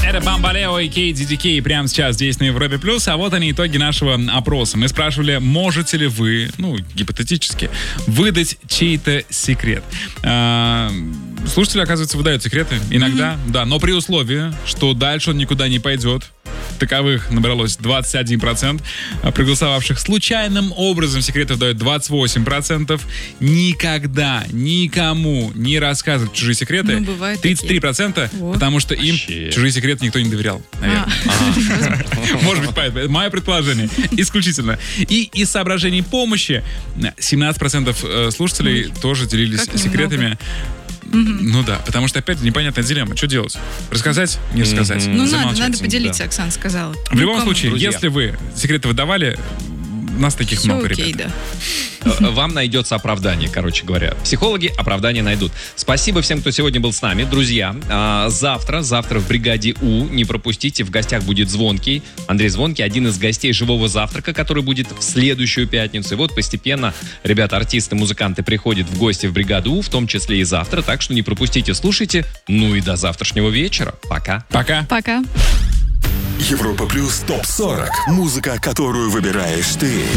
Это Бамбалео и KDDK прямо сейчас здесь на Европе+. А вот они, итоги нашего опроса. Мы спрашивали, можете ли вы, гипотетически, выдать чей-то секрет. Слушатели, оказывается, выдают секреты иногда, да, но при условии, что дальше он никуда не пойдет. Таковых набралось 21%. Проголосовавших случайным образом секретов дают 28%. Никогда никому не рассказывать чужие секреты. 33%, вот. Потому что им чужие секреты никто не доверял, наверное. Может быть, поэтому. Мое предположение. Исключительно. И из соображений помощи 17% слушателей тоже делились секретами. Ну да, потому что опять непонятная дилемма. Что делать? Рассказать? Не рассказать? Надо поделиться, Оксана сказала. В любом случае, друзья, если вы секреты выдавали, нас таких все много, окей, ребят. Да. Вам найдется оправдание, короче говоря. Психологи оправдание найдут. Спасибо всем, кто сегодня был с нами. Друзья, завтра в бригаде У, не пропустите, в гостях будет Звонкий. Андрей Звонкий, один из гостей живого завтрака, который будет в следующую пятницу. И вот постепенно, ребята, артисты, музыканты приходят в гости в бригаду У, в том числе и завтра. Так что не пропустите, слушайте. Ну и до завтрашнего вечера. Пока. Пока. Пока. Европа Плюс ТОП-40. Музыка, которую выбираешь ты.